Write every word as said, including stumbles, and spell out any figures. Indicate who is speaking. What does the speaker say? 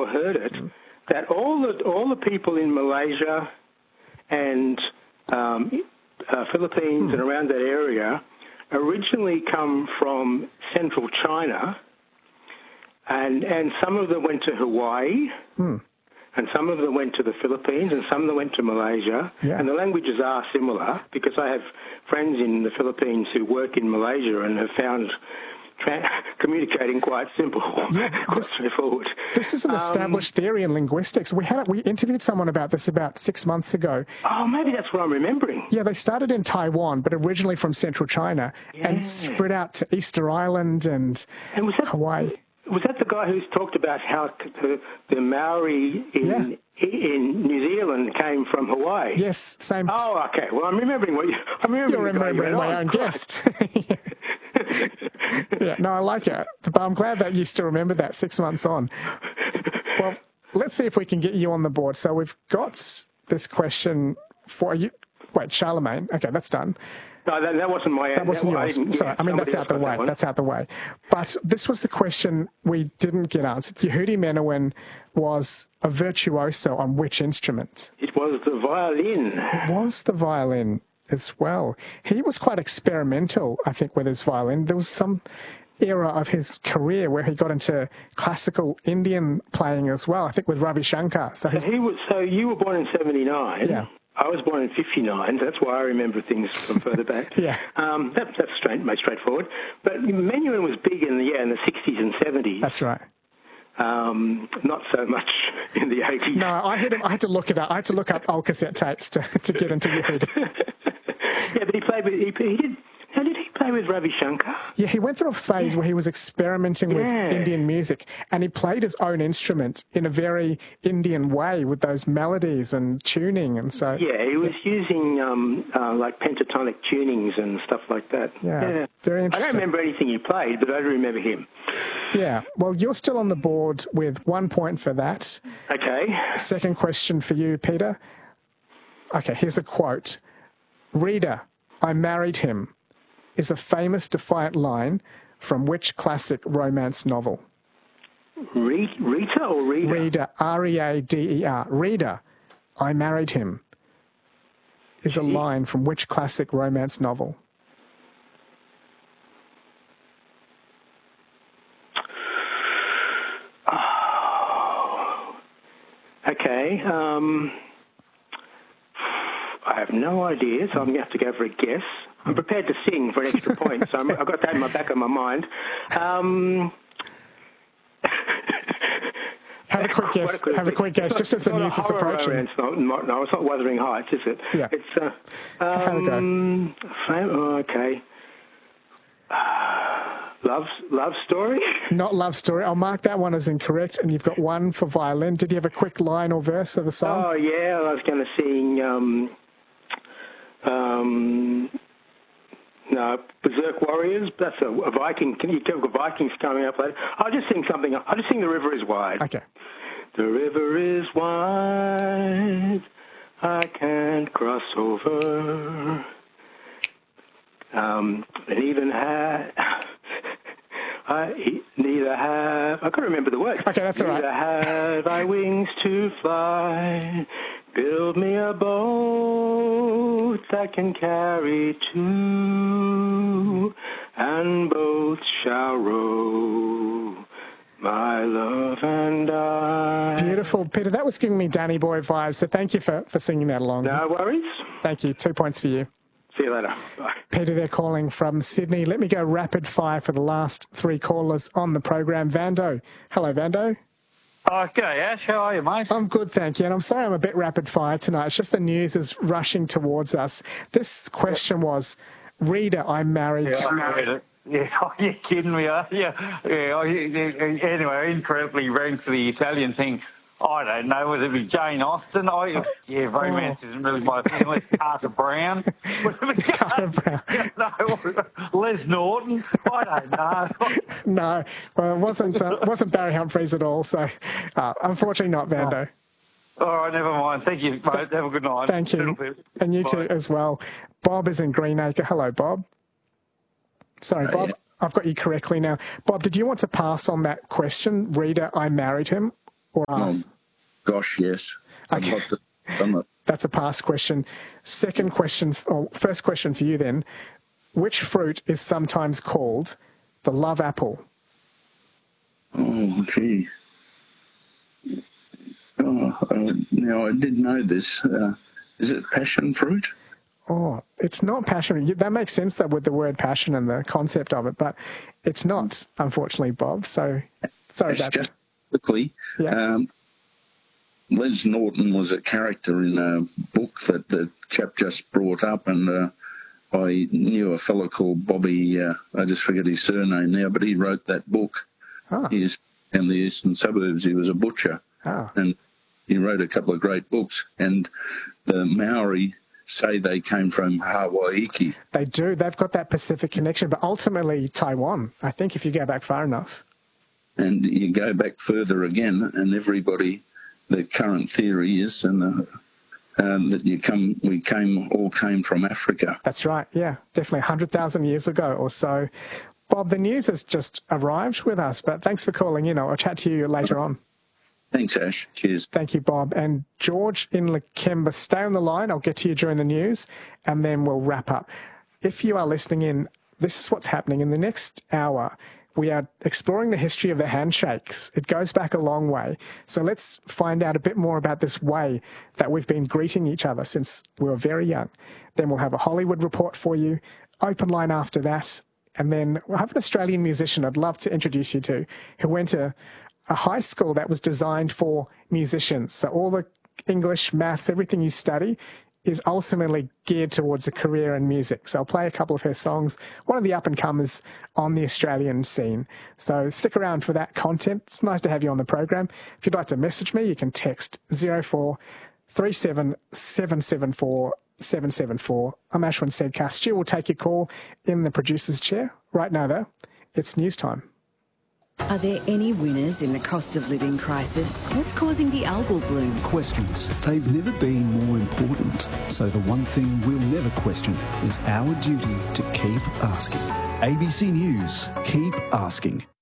Speaker 1: or heard it, that all the all the people in Malaysia and um, uh, Philippines and around that area originally come from central China, and and some of them went to Hawaii.
Speaker 2: Hmm.
Speaker 1: And some of them went to the Philippines, and some of them went to Malaysia.
Speaker 2: Yeah.
Speaker 1: And the languages are similar, because I have friends in the Philippines who work in Malaysia and have found tra- communicating quite simple,
Speaker 2: Yeah,
Speaker 1: quite
Speaker 2: this,
Speaker 1: straightforward.
Speaker 2: This is an established um, theory in linguistics. We had we interviewed someone about this about six months ago.
Speaker 1: Oh, maybe that's what I'm remembering.
Speaker 2: Yeah, they started in Taiwan, but originally from central China, yeah. and spread out to Easter Island and,
Speaker 1: and was that,
Speaker 2: Hawaii.
Speaker 1: Was that the guy who's talked about how the, the Maori in yeah. in New Zealand came from Hawaii?
Speaker 2: Yes, same.
Speaker 1: Oh, okay. Well, I'm remembering what you. I'm remembering,
Speaker 2: You're remembering my own guest. Yeah, no, I like it. But I'm glad that you still remember that six months on. Well, let's see if we can get you on the board. So we've got this question for you. Wait, Charlemagne. Okay, that's done.
Speaker 1: No, that, that wasn't my...
Speaker 2: That wasn't yours. I Sorry, I mean, that's out the way. That that's out the way. But this was the question we didn't get answered. Yehudi Menuhin was a virtuoso on which instrument?
Speaker 1: It was the violin.
Speaker 2: It was the violin as well. He was quite experimental, I think, with his violin. There was some era of his career where he got into classical Indian playing as well, I think with Ravi Shankar. So,
Speaker 1: so, he was, so you were born in seventy-nine.
Speaker 2: Yeah.
Speaker 1: I was born in fifty-nine, so that's why I remember things from further back.
Speaker 2: Yeah.
Speaker 1: Um, that, that's straight, most straightforward. But Menuhin was big in the, yeah, in the sixties and seventies.
Speaker 2: That's right.
Speaker 1: Um, not so much in the eighties.
Speaker 2: No, I had, I had to look it up. I had to look up old cassette tapes to, to get into Yehudi.
Speaker 1: Yeah, but he played with, he, he did, how did he play with Ravi Shankar?
Speaker 2: Yeah, he went through a phase yeah. where he was experimenting with
Speaker 1: yeah.
Speaker 2: Indian music, and he played his own instrument in a very Indian way with those melodies and tuning, and so...
Speaker 1: Yeah, he was yeah. using um, uh, like pentatonic tunings and stuff like that.
Speaker 2: Yeah, yeah, very interesting.
Speaker 1: I don't remember anything he played, but I do remember him.
Speaker 2: Yeah, well, you're still on the board with one point for that.
Speaker 1: Okay.
Speaker 2: Second question for you, Peter. Okay, here's a quote. Reader, I married him, is a famous defiant line from which classic romance novel?
Speaker 1: Re- Rita or Reader?
Speaker 2: Reader, R E A D E R. Reader, I married him, is a line from which classic romance novel?
Speaker 1: Oh. Okay. Um, I have no idea, so I'm going to have to go for a guess. I'm prepared to sing for an extra point, so I'm, I've got that in my back of my mind. Um,
Speaker 2: have a quick guess. Have a quick guess, just as the news is approaching.
Speaker 1: It's not, not, no, it's not Wuthering Heights, is it?
Speaker 2: Yeah.
Speaker 1: It's, uh, um,
Speaker 2: have a go.
Speaker 1: Oh, okay. Love, love Story?
Speaker 2: Not Love Story. I'll mark that one as incorrect, and you've got one for violin. Did you have a quick line or verse of a song?
Speaker 1: Oh, yeah, I was going to sing... Um, um, No, Berserk Warriors. That's a, a Viking. Can you tell the Vikings coming up later? I'll just sing something. I'll just sing The River Is Wide.
Speaker 2: Okay.
Speaker 1: The river is wide, I can't cross over. Um, and even have I neither have. I can't remember the words.
Speaker 2: Okay, that's all right.
Speaker 1: Neither have I wings to fly. Build me a boat that can carry two, and both shall row, my love and I.
Speaker 2: Beautiful, Peter. That was giving me Danny Boy vibes, so thank you for, for singing that along.
Speaker 1: No worries.
Speaker 2: Thank you. Two points for you.
Speaker 1: See you later. Bye.
Speaker 2: Peter, they're calling from Sydney. Let me go rapid fire for the last three callers on the program. Vando. Hello, Vando.
Speaker 3: Oh, g'day, Ash. How are you, mate?
Speaker 2: I'm good, thank you. And I'm sorry I'm a bit rapid fire tonight. It's just the news is rushing towards us. This question was, Reader, I'm married.
Speaker 3: Yeah, I married it. Yeah, oh, you're kidding me, are you? Yeah, oh, anyway, incredibly ranked for the Italian thing. I don't know, was it be Jane Austen? I, yeah, romance oh. isn't really my thing, unless Carter Brown.
Speaker 2: Carter Brown.
Speaker 3: No, Les Norton. I don't know.
Speaker 2: No, well, it wasn't, uh, wasn't Barry Humphries at all, so uh, unfortunately not, Vando.
Speaker 3: Oh. All right, never mind. Thank you, mate. Have a good night.
Speaker 2: Thank you. And you Bye. Too as well. Bob is in Greenacre. Hello, Bob. Sorry, oh, Bob. Yeah. I've got you correctly now. Bob, did you want to pass on that question? Reader, I married him. or ask?
Speaker 4: Oh, gosh, yes. I'd
Speaker 2: Okay.
Speaker 4: love to done it.
Speaker 2: That's a past question. Second question, or first question for you then. Which fruit is sometimes called the love apple?
Speaker 4: Oh, gee. Oh, uh, now, I did know this. Uh, is it passion fruit?
Speaker 2: Oh, it's not passion. You- That makes sense, though, with the word passion and the concept of it, but it's not, unfortunately, Bob. So, sorry
Speaker 4: It's
Speaker 2: about
Speaker 4: just
Speaker 2: that.
Speaker 4: quickly.
Speaker 2: Yeah.
Speaker 4: Um, Les Norton was a character in a book that the chap just brought up, and uh, I knew a fellow called Bobby, uh, I just forget his surname now, but he wrote that book.
Speaker 2: Ah.
Speaker 4: He's in the eastern suburbs. He was a butcher,
Speaker 2: Ah.
Speaker 4: and he wrote a couple of great books. And the Maori say they came from Hawaii.
Speaker 2: They do. They've got that Pacific connection, but ultimately Taiwan, I think, if you go back far enough.
Speaker 4: And you go back further again, and everybody, the current theory is, and uh, um, that you come, we came, all came from Africa.
Speaker 2: That's right. Yeah, definitely one hundred thousand years ago or so. Bob, the news has just arrived with us, but thanks for calling in. I'll chat to you later on.
Speaker 4: Thanks, Ash. Cheers.
Speaker 2: Thank you, Bob. And George in Lakemba, stay on the line. I'll get to you during the news, and then we'll wrap up. If you are listening in, this is what's happening. In the next hour, we are exploring the history of the handshakes. It goes back a long way. So let's find out a bit more about this way that we've been greeting each other since we were very young. Then we'll have a Hollywood report for you, open line after that, and then we'll have an Australian musician I'd love to introduce you to who went to a high school that was designed for musicians. So all the English, maths, everything you study is ultimately geared towards a career in music. So I'll play a couple of her songs, one of the up-and-comers on the Australian scene. So stick around for that content. It's nice to have you on the program. If you'd like to message me, you can text zero four three seven seven seven four seven seven four. I'm Ashwin Sedkar. Stu will take your call in the producer's chair. Right now, though, it's news time.
Speaker 5: Are there any winners in the cost of living crisis? What's causing the algal bloom?
Speaker 6: Questions. They've never been more important. So the one thing we'll never question is our duty to keep asking. A B C News. Keep asking.